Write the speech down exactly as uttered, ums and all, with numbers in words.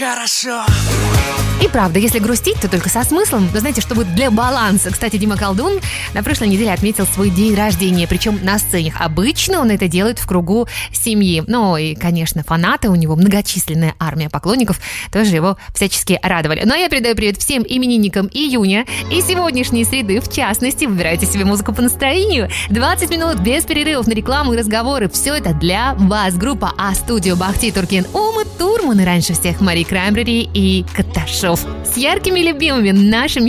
Хорошо. И правда, если грустить, то только со смыслом. Но знаете, чтобы для баланса. Кстати, Дима Колдун на прошлой неделе отметил свой день рождения, причем на сцене. Обычно он это делает в кругу семьи. Ну и, конечно, фанаты, у него многочисленная армия поклонников, тоже его всячески радовали. Ну а я передаю привет всем именинникам июня и сегодняшней среды, в частности. Выбирайте себе музыку по настроению. двадцать минут без перерывов на рекламу и разговоры. Все это для вас. Группа А-студио, Бахти, Туркин, Ума Турман и раньше всех Мари Краймбрери и Каташов. С яркими любимыми нашими